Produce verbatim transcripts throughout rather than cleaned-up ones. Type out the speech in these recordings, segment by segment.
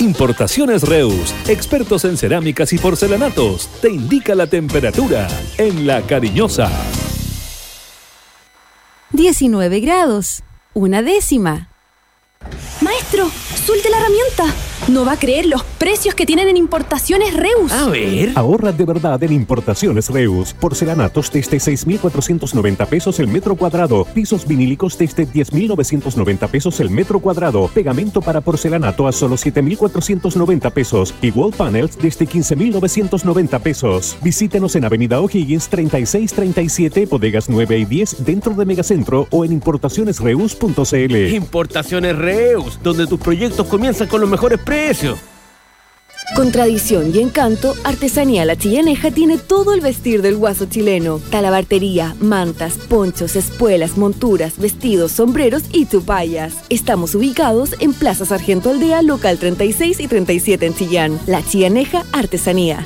Importaciones Reus, expertos en cerámicas y porcelanatos, te indica la temperatura en La Cariñosa. diecinueve grados, una décima. Maestro, suelte la herramienta. No va a creer los precios que tienen en Importaciones Reus. A ver. Ahorra de verdad en Importaciones Reus. Porcelanatos desde seis mil cuatrocientos noventa pesos el metro cuadrado. Pisos vinílicos desde diez mil novecientos noventa pesos el metro cuadrado. Pegamento para porcelanato a solo siete mil cuatrocientos noventa pesos. Y wall panels desde quince mil novecientos noventa pesos. Visítenos en Avenida O'Higgins treinta y seis treinta y siete, bodegas nueve y diez dentro de Megacentro o en importaciones reus punto c l. Importaciones Reus, donde tus proyectos comienzan con los mejores precios. Con tradición y encanto, Artesanía La Chillaneja tiene todo el vestir del guaso chileno. Talabartería, mantas, ponchos, espuelas, monturas, vestidos, sombreros y tupayas. Estamos ubicados en Plaza Sargento Aldea, local treinta y seis y treinta y siete en Chillán. La Chillaneja Artesanía.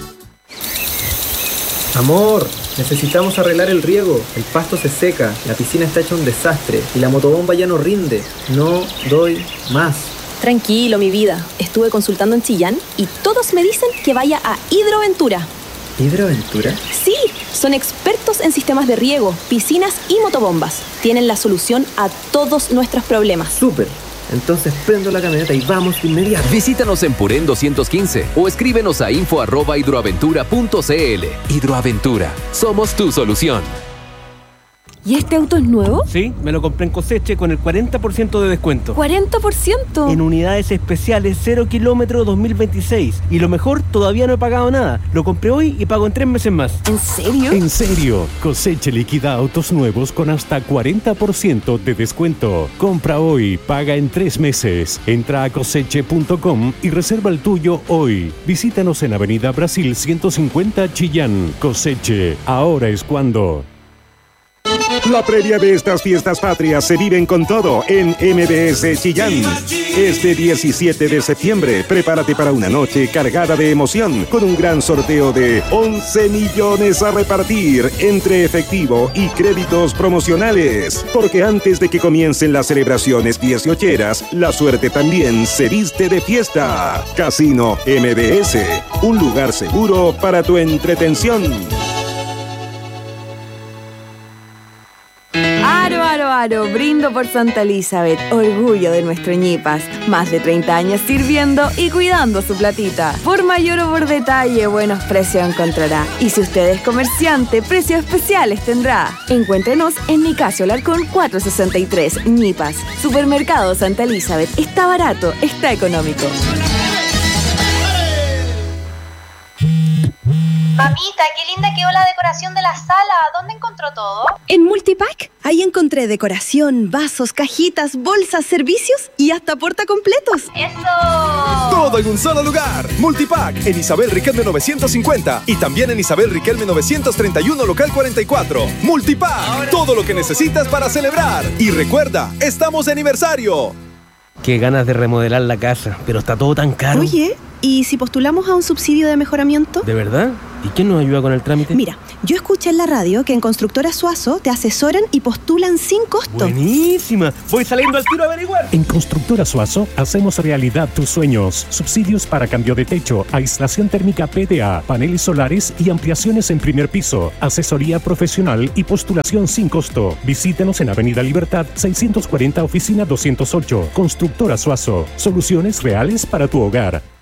Amor, necesitamos arreglar el riego. El pasto se seca, la piscina está hecha un desastre y la motobomba ya no rinde. No doy más. Tranquilo, mi vida. Estuve consultando en Chillán y todos me dicen que vaya a Hidroaventura. ¿Hidroaventura? Sí, son expertos en sistemas de riego, piscinas y motobombas. Tienen la solución a todos nuestros problemas. ¡Súper! Entonces prendo la camioneta y vamos de inmediato. Visítanos en Purén doscientos quince o escríbenos a info arroba hidroaventura punto c l. Hidroaventura, somos tu solución. ¿Y este auto es nuevo? Sí, me lo compré en Coseche con el cuarenta por ciento de descuento. ¿cuarenta por ciento? En unidades especiales cero kilómetros dos mil veintiséis. Y lo mejor, todavía no he pagado nada. Lo compré hoy y pago en tres meses más. ¿En serio? En serio, Coseche liquida autos nuevos con hasta cuarenta por ciento de descuento. Compra hoy, paga en tres meses. Entra a coseche punto com y reserva el tuyo hoy. Visítanos en Avenida Brasil ciento cincuenta Chillán. Coseche, ahora es cuando. La previa de estas fiestas patrias se viven con todo en M B S Chillán. Este diecisiete de septiembre, prepárate para una noche cargada de emoción con un gran sorteo de once millones a repartir entre efectivo y créditos promocionales. Porque antes de que comiencen las celebraciones dieciocheras, la suerte también se viste de fiesta. Casino M B S, un lugar seguro para tu entretención. Aro, aro, aro, brindo por Santa Elizabeth, orgullo de nuestro Ñipas. Más de treinta años sirviendo y cuidando su platita. Por mayor o por detalle, buenos precios encontrará. Y si usted es comerciante, precios especiales tendrá. Encuéntrenos en Nicasio Larcón cuatrocientos sesenta y tres, Ñipas. Supermercado Santa Elizabeth. Está barato, está económico. Mamita, qué linda quedó la decoración de la sala. ¿Dónde encontró todo? En Multipack, ahí encontré decoración, vasos, cajitas, bolsas, servicios y hasta portacompletos. ¡Eso! Todo en un solo lugar. Multipack en Isabel Riquelme novecientos cincuenta y también en Isabel Riquelme novecientos treinta y uno local cuarenta y cuatro. Multipack, ahora todo lo que necesitas para celebrar. Y recuerda, estamos de aniversario. Qué ganas de remodelar la casa, pero está todo tan caro. Oye, ¿y si postulamos a un subsidio de mejoramiento? ¿De verdad? ¿Y quién nos ayuda con el trámite? Mira, yo escuché en la radio que en Constructora Suazo te asesoran y postulan sin costo. ¡Buenísima! Voy saliendo al tiro a averiguar. En Constructora Suazo hacemos realidad tus sueños. Subsidios para cambio de techo, aislación térmica P D A, paneles solares y ampliaciones en primer piso. Asesoría profesional y postulación sin costo. Visítenos en Avenida Libertad seiscientos cuarenta, oficina doscientos ocho. Constructora Suazo. Soluciones reales para tu hogar.